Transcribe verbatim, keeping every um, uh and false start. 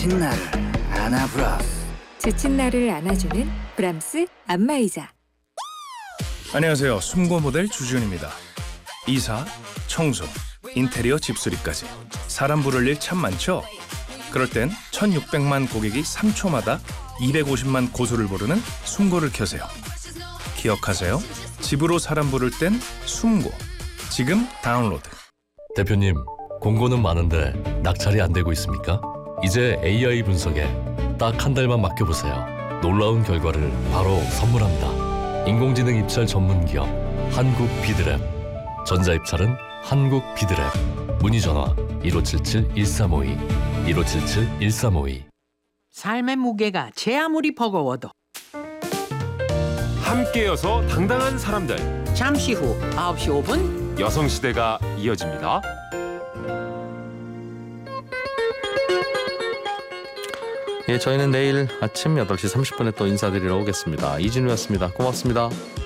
지친 나를 안아브라스. 지친 나를 안아주는 브람스 안마의자. 안녕하세요. 숨고 모델 주지훈입니다. 이사, 청소, 인테리어 집수리까지 사람 부를 일 참 많죠? 그럴 땐 천육백만 고객이 삼 초마다 이백오십만 고소를 부르는 숨고를 켜세요. 기억하세요? 집으로 사람 부를 땐 숨고. 지금 다운로드. 대표님, 공고는 많은데 낙찰이 안 되고 있습니까? 이제 에이아이 분석에 딱 한 달만 맡겨보세요. 놀라운 결과를 바로 선물합니다. 인공지능 입찰 전문 기업 한국 비드랩. 전자입찰은 한국 비드랩. 문의 전화 일오칠칠 일삼오이 일오칠칠 일삼오이. 삶의 무게가 제 아무리 버거워도 함께여서 당당한 사람들. 잠시 후 아홉 시 오 분 여성시대가 이어집니다. 예, 저희는 내일 아침 여덟 시 삼십 분에 또 인사드리러 오겠습니다. 이진우였습니다. 고맙습니다.